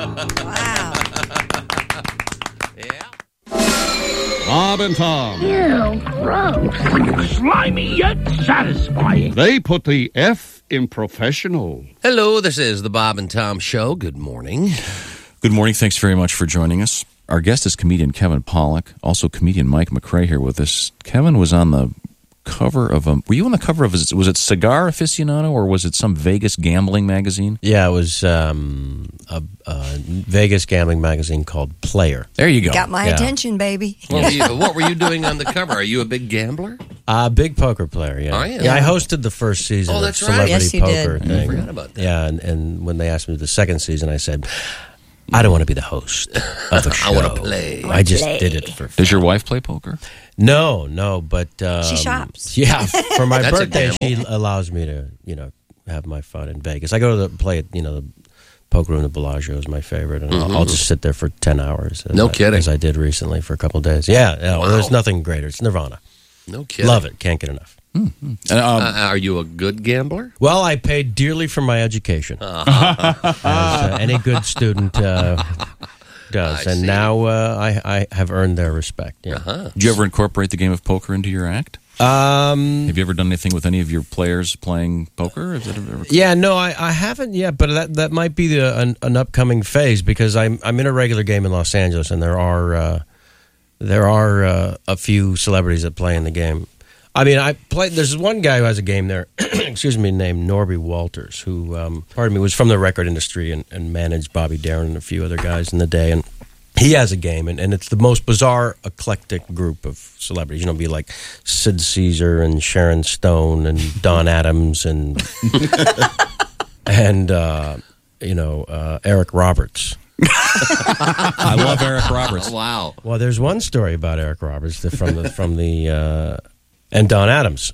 Wow. Yeah. Bob and Tom. Ew, gross. Slimy yet satisfying. They put the F in professional. Hello, this is the Bob and Tom Show. Good morning. Good morning. Thanks very much for joining us. Our guest is comedian Kevin Pollak, also comedian Mike McRae here with us. Kevin was on the cover of a... Were you on the cover of... Was it Cigar Aficionado or was it some Vegas gambling magazine? Yeah, it was a Vegas gambling magazine called Player. There you go. Got my attention, baby. What were you doing on the cover? Are you a big gambler? Big poker player, yeah. Oh, yeah. Yeah, I hosted the first season Oh, of that's right. Celebrity Yes, you Poker did. thing. I forgot about that. Yeah, and when they asked me to do the second season, I said, I don't want to be the host of the show. I want to play. I just did it for fun. Does your wife play poker? No, but... She shops. Yeah, for my That's a birthday, gamble. she allows me to, have my fun in Vegas. I go to play at, the poker room, the Bellagio is my favorite, and I'll just sit there for 10 hours. No kidding. As I did recently for a couple of days. Yeah, well, there's nothing greater. It's Nirvana. No kidding. Love it. Can't get enough. Are you a good gambler? Well, I paid dearly for my education, as any good student does, I and see. now I have earned their respect. Yeah. Did you ever incorporate the game of poker into your act? Have you ever done anything with any of your players playing poker? Has that ever... Yeah, no, I haven't yet, but that might be an upcoming phase because I'm in a regular game in Los Angeles, and there are a few celebrities that play in the game. I mean, there's one guy who has a game there, excuse me, named Norby Walters, who, was from the record industry and managed Bobby Darin and a few other guys in the day, and he has a game, and it's the most bizarre, eclectic group of celebrities. Be like Sid Caesar and Sharon Stone and Don Adams and Eric Roberts. I love Eric Roberts. Wow. Well, there's one story about Eric Roberts and Don Adams.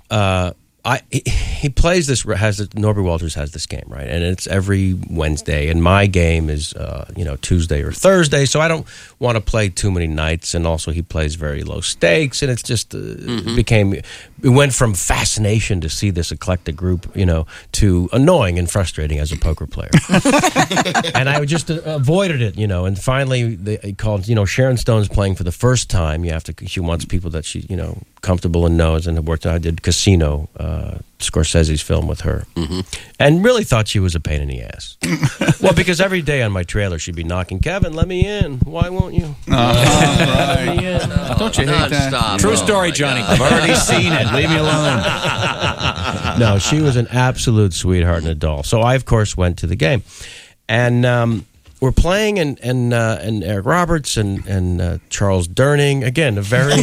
He plays this. Norby Walters has this game, right? And it's every Wednesday, and my game is Tuesday or Thursday. So I don't want to play too many nights, and also he plays very low stakes, and it's just it went from fascination to see this eclectic group, to annoying and frustrating as a poker player. And I just avoided it, and finally they called. Sharon Stone's playing for the first time. She wants people that she comfortable and knows, and I did Casino, Scorsese's film with her, and really thought she was a pain in the ass. Well, because every day on my trailer she'd be knocking, Kevin, let me in. Why won't you? Let me in. Don't you hate that? Stop. True Oh, story, my Johnny. God. I've already seen it. Leave me alone. No, she was an absolute sweetheart and a doll. So I, of course, went to the game, and we're playing, and Eric Roberts and Charles Durning, again, a very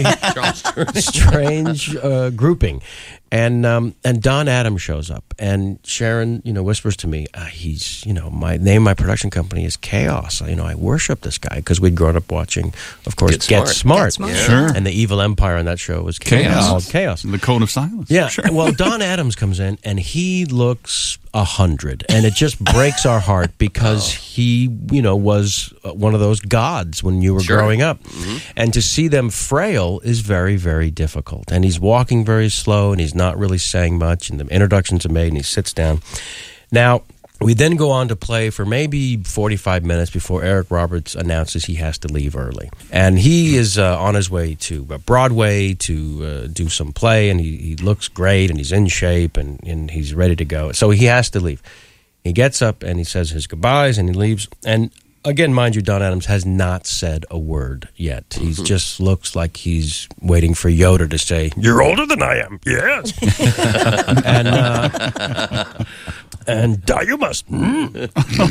strange grouping. And Don Adams shows up, and Sharon, whispers to me, he's, my production company is Chaos. I worship this guy because we'd grown up watching, of course, Get Smart. Yeah. Sure. And the evil empire on that show was called Chaos. The Code of Silence. Yeah. Sure. Well, Don Adams comes in, and he looks 100, and it just breaks our heart because he, was one of those gods when you were growing up, and to see them frail is very, very difficult. And he's walking very slow, and he's not really saying much, and the introductions are made, and he sits down. Now, we then go on to play for maybe 45 minutes before Eric Roberts announces he has to leave early. And he is on his way to Broadway to do some play, and he looks great, and he's in shape, and he's ready to go. So he has to leave. He gets up, and he says his goodbyes, and he leaves. And again, mind you, Don Adams has not said a word yet. He just looks like he's waiting for Yoda to say, "You're older than I am." Yes. And die you must. And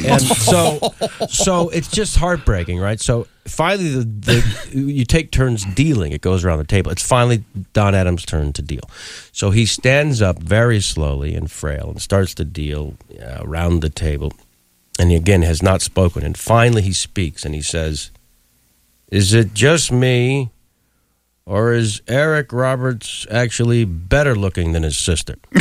so it's just heartbreaking, right? So finally, you take turns dealing. It goes around the table. It's finally Don Adams' turn to deal. So he stands up very slowly and frail and starts to deal around the table. And he, again, has not spoken. And finally he speaks, and he says, "Is it just me, Or is Eric Roberts actually better looking than his sister? We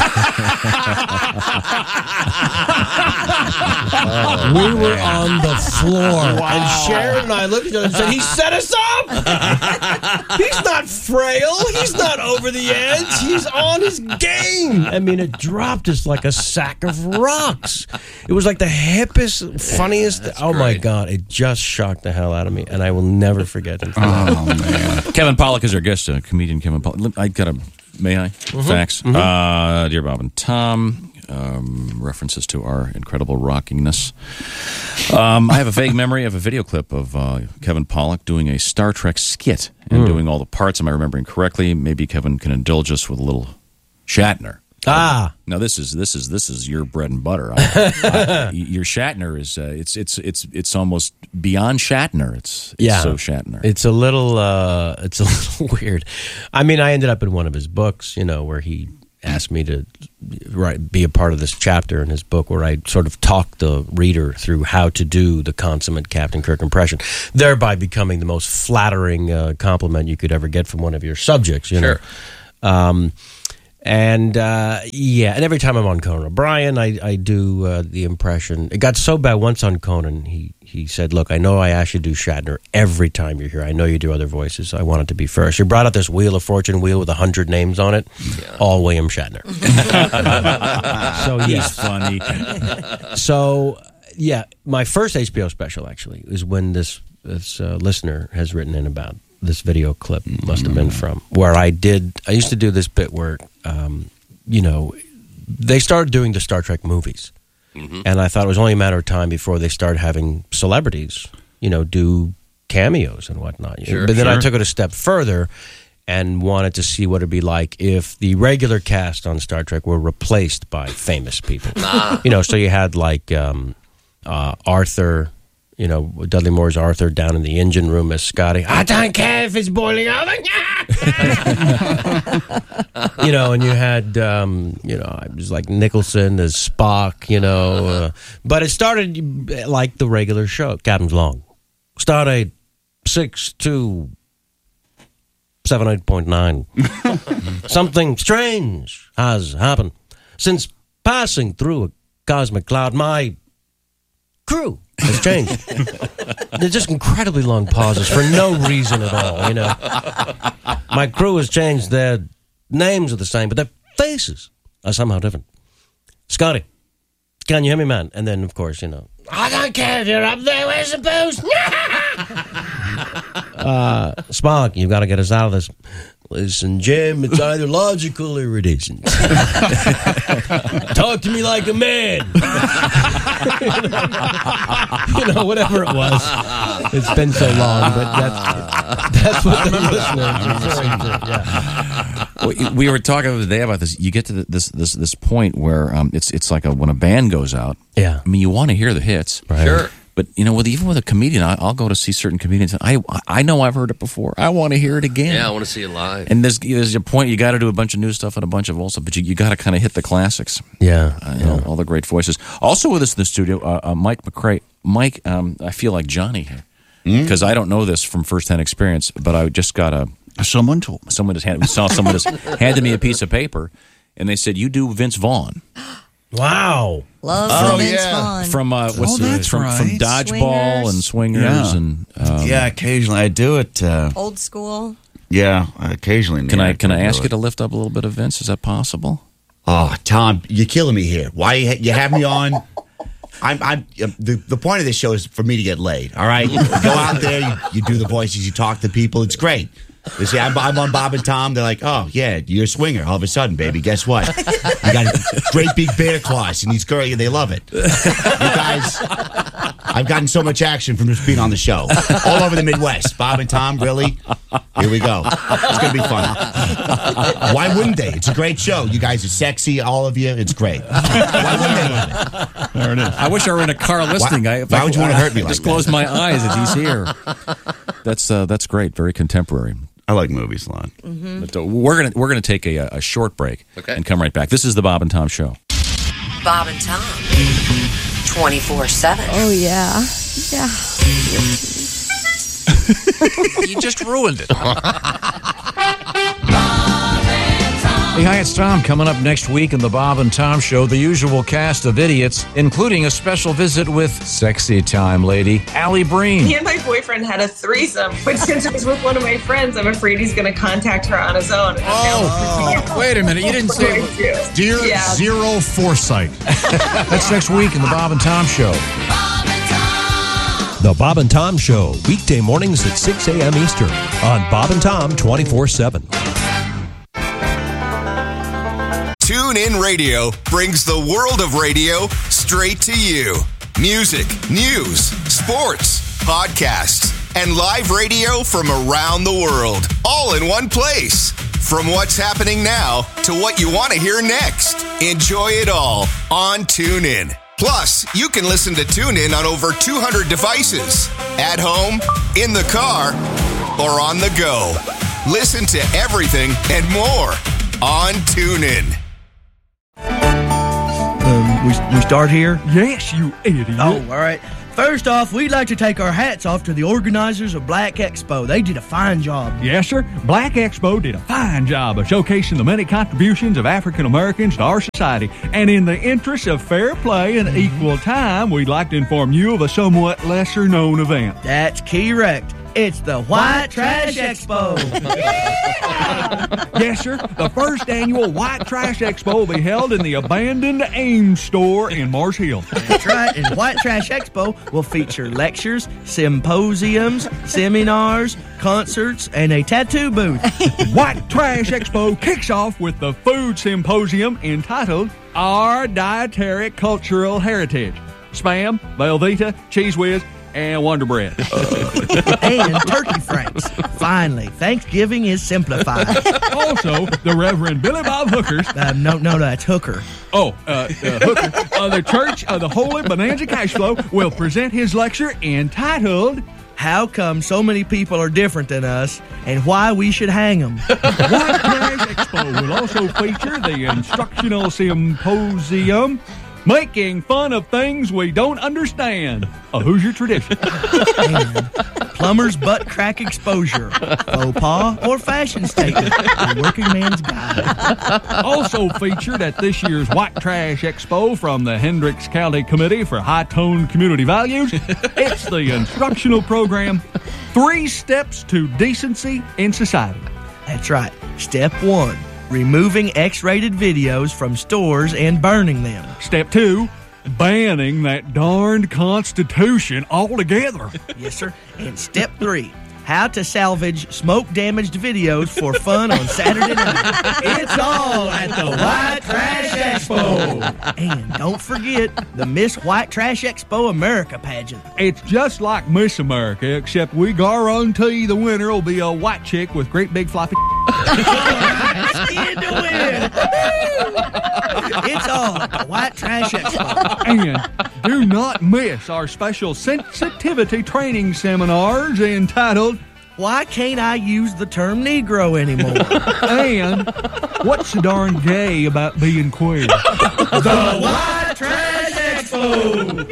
were on the floor. Wow. And Sharon and I looked at each other and said, he set us up! He's not frail. He's not over the edge. He's on his game. I mean, it dropped us like a sack of rocks. It was like the hippest, funniest. Oh, my God. It just shocked the hell out of me. And I will never forget it. Oh, man. Kevin Pollak is our guest, comedian Kevin Pollak. I got a, may I? Facts. Dear Bob and Tom, references to our incredible rockingness. I have a vague memory of a video clip of Kevin Pollak doing a Star Trek skit and doing all the parts. Am I remembering correctly? Maybe Kevin can indulge us with a little Shatner. Now this is your bread and butter. Your Shatner is it's almost beyond Shatner. It's so Shatner. It's a little weird. I mean, I ended up in one of his books, where he asked me to be a part of this chapter in his book where I sort of talk the reader through how to do the consummate Captain Kirk impression, thereby becoming the most flattering compliment you could ever get from one of your subjects. Sure. And every time I'm on Conan O'Brien, I do the impression. It got so bad once on Conan, he said, look, I know I ask you to do Shatner every time you're here. I know you do other voices. I want it to be first. He brought out this Wheel of Fortune wheel with 100 names on it, all William Shatner. So he's funny. So, my first HBO special, actually, is when this listener has written in about this video clip must have been from, where I used to do this bit where, they started doing the Star Trek movies. And I thought it was only a matter of time before they started having celebrities, do cameos and whatnot. But then I took it a step further and wanted to see what it'd be like if the regular cast on Star Trek were replaced by famous people. So you had like Arthur, Dudley Moore's Arthur down in the engine room as Scotty. I don't care if it's boiling over. And you had, it was like Nicholson as Spock, but it started like the regular show. Captain's Long. Stardate 627.8.9. Something strange has happened. Since passing through a cosmic cloud, my crew has changed. They're just incredibly long pauses for no reason at all, My crew has changed. Their names are the same, but their faces are somehow different. Scotty, can you hear me, man? And then, of course, I don't care if you're up there. Where's the booze? Spock, you've got to get us out of this. Listen, Jim, it's either logical or it isn't. Talk to me like a man. Whatever it was. It's been so long, but that's what the listeners are referring to. Yeah. Well, we were talking the other day about this. You get to this point where it's like when a band goes out. Yeah. I mean, you want to hear the hits. Right. Sure. But, even with a comedian, I'll go to see certain comedians, and I know I've heard it before. I want to hear it again. Yeah, I want to see it live. And there's a point you got to do a bunch of new stuff and a bunch of old stuff, but you got to kind of hit the classics. Yeah. All the great voices. Also with us in the studio, Mike McCrae. Mike, I feel like Johnny here, because I don't know this from firsthand experience, but I just got someone just handed me a piece of paper, and they said, you do Vince Vaughn. Wow. Love Vince Vaughn. From from Dodgeball and Swingers and occasionally I do it. Old school. Yeah, occasionally. Can I ask you to lift up a little bit of Vince? Is that possible? Oh, Tom, you're killing me here. Why you have me on? The point of this show is for me to get laid. All right, you go out there, you do the voices, you talk to people. It's great. They say, I'm on Bob and Tom. They're like, oh, yeah, you're a swinger. All of a sudden, baby, guess what? You got great big bear claws, and these girls, they love it. You guys, I've gotten so much action from just being on the show. All over the Midwest. Bob and Tom, really? Here we go. It's going to be fun. Why wouldn't they? It's a great show. You guys are sexy, all of you. It's great. Why wouldn't they love it? There it is. I wish I were in a car listening. Why would you want to hurt me like that? Just close my eyes and he's here. That's great. Very contemporary. I like movies a lot. Mm-hmm. But we're gonna take a short break and come right back. This is the Bob and Tom Show. Bob and Tom, 24/7. Oh yeah. You just ruined it. Hey, hi, it's Tom. Coming up next week in the Bob and Tom Show, the usual cast of idiots, including a special visit with sexy time lady, Allie Breen. He and my boyfriend had a threesome, but since it was with one of my friends, I'm afraid he's going to contact her on his own. Wait a minute. You didn't say... Dear Zero Foresight. That's next week in the Bob and Tom Show. The Bob and Tom Show, weekday mornings at 6 a.m. Eastern on Bob and Tom 24/7. TuneIn Radio brings the world of radio straight to you. Music, news, sports, podcasts, and live radio from around the world, all in one place. From what's happening now to what you want to hear next. Enjoy it all on TuneIn. Plus, you can listen to TuneIn on over 200 devices. At home, in the car, or on the go. Listen to everything and more on TuneIn. We start here? Yes, you idiot. Oh, all right. First off, we'd like to take our hats off to the organizers of Black Expo. They did a fine job. Yes, sir. Black Expo did a fine job of showcasing the many contributions of African Americans to our society. And in the interest of fair play and equal time, we'd like to inform you of a somewhat lesser known event. That's correct. It's the White Trash Expo. Yes, sir. The first annual White Trash Expo will be held in the abandoned Ames store in Mars Hill. That's right. And White Trash Expo will feature lectures, symposiums, seminars, concerts, and a tattoo booth. White Trash Expo kicks off with the food symposium entitled Our Dietary Cultural Heritage. Spam, Velveeta, Cheese Whiz, and Wonder Bread. And Turkey Franks. Finally, Thanksgiving is simplified. Also, the Reverend Billy Bob Hookers. No, that's Hooker. Hooker. The Church of the Holy Bonanza Cash Flow will present his lecture entitled How Come So Many People Are Different Than Us and Why We Should Hang Them. White Trash Expo will also feature the Instructional Symposium, Making Fun of Things We Don't Understand, a Hoosier tradition. And Plumber's Butt Crack Exposure, Faux Pas or Fashion Statement, the Working Man's Guide. Also featured at this year's White Trash Expo from the Hendricks County Committee for High-Toned Community Values, it's the instructional program, 3 Steps to Decency in Society. That's right. Step 1. Removing X-rated videos from stores and burning them. Step 2, banning that darned Constitution altogether. Yes, sir. And step 3, how to salvage smoke-damaged videos for fun on Saturday night. It's all at the White Trash Expo. And don't forget the Miss White Trash Expo America pageant. It's just like Miss America, except we guarantee the winner will be a white chick with great big floppy. Skin to win. It's all at the White Trash Expo. And do not miss our special sensitivity training seminars entitled Why Can't I Use the Term Negro Anymore? And What's so darn gay about being queer? The White Trash Expo.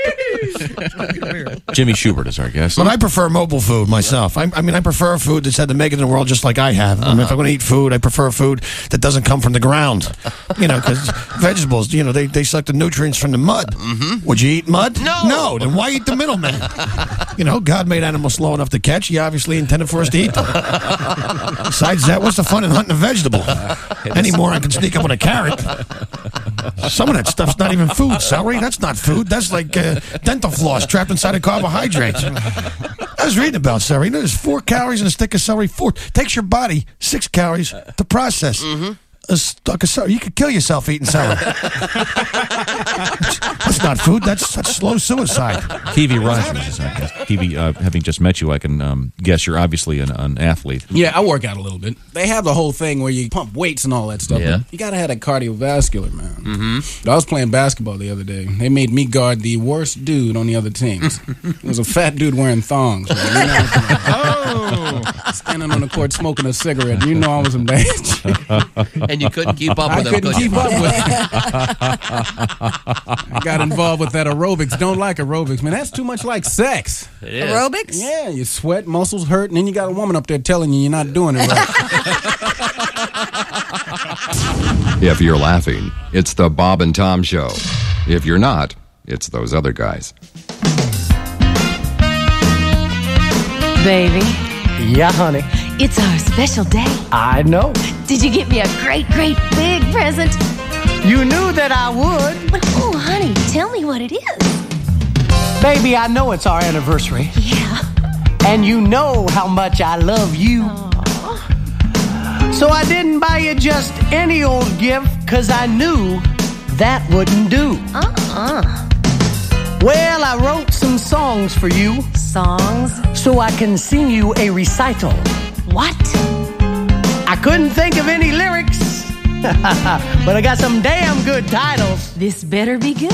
Jimmy Schubert is our guest. But I prefer mobile food myself. I mean, I prefer food that's had to make it in the world just like I have. I mean, if I'm going to eat food, I prefer food that doesn't come from the ground. You know, because vegetables, you know, they suck the nutrients from the mud. Mm-hmm. Would you eat mud? No. Then why eat the middleman? You know, God made animals slow enough to catch. He obviously intended for us to eat them. Besides that, what's the fun in hunting a vegetable? Any moron can sneak up on a carrot. Some of that stuff's not even food. Celery, that's not food. That's like dental floss trapped inside of carbohydrates. I was reading about celery. You know, there's 4 calories in a stick of celery. 4. Takes your body 6 calories to process. Mm-hmm. A stalk of celery. You could kill yourself eating celery. That's not food. That's slow suicide. TV Rogers is our guest. TV, having just met you, I can guess you're obviously an athlete. Yeah, I work out a little bit. They have the whole thing where you pump weights and all that stuff. Yeah. You gotta have that cardiovascular, man. Mm-hmm. I was playing basketball the other day. They made me guard the worst dude on the other teams. It was a fat dude wearing thongs. Standing on the court smoking a cigarette. You know I was in danger. And you couldn't keep up with him. I couldn't keep up with him. I got involved with that aerobics. Don't like aerobics, man. That's too much like sex. It is. Aerobics? Yeah, you sweat, muscles hurt, and then you got a woman up there telling you you're not doing it right. If you're laughing, it's the Bob and Tom Show. If you're not, it's those other guys. Baby. Yeah, honey. It's our special day. I know. Did you get me a great, great big present? You knew that I would. But, oh, honey, tell me what it is. Baby, I know it's our anniversary. Yeah. And you know how much I love you. Aww. So I didn't buy you just any old gift, because I knew that wouldn't do. Well, I wrote some songs for you. Songs? So I can sing you a recital. What? I couldn't think of any lyrics, but I got some damn good titles. This better be good.